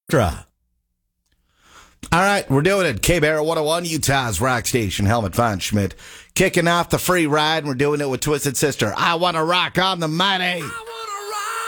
All right, we're doing it. K-Bear 101, Utah's rock station. Helmet Von Schmidt kicking off the free ride, and we're doing it with Twisted Sister. I want to rock on the mighty.